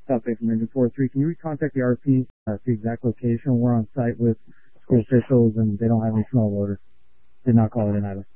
Southway from Engine 4-3. Can you recontact the RP the exact location? We're on site with school officials and they don't have any small loader. Did not call it in either.